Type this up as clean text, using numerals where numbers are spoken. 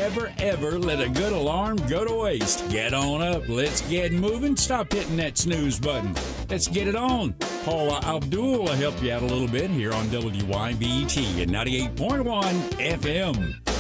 never, ever let a good alarm go to waste. Get on up. Let's get moving. Stop hitting that snooze button. Let's get it on. Paula Abdul will help you out a little bit here on WYBT at 98.1 FM.